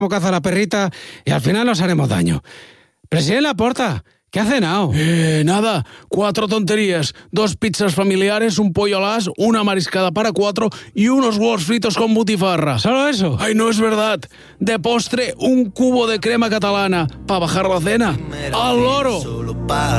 como caza a la perrita y al final nos haremos daño. Presidente Laporta, ¿qué ha cenado? Nada, 4 tonterías, 2 pizzas familiares, un pollo al as, una mariscada para 4 y unos huevos fritos con butifarra. ¿Solo eso? Ay, no es verdad. De postre, un cubo de crema catalana para bajar la cena. ¡Al loro!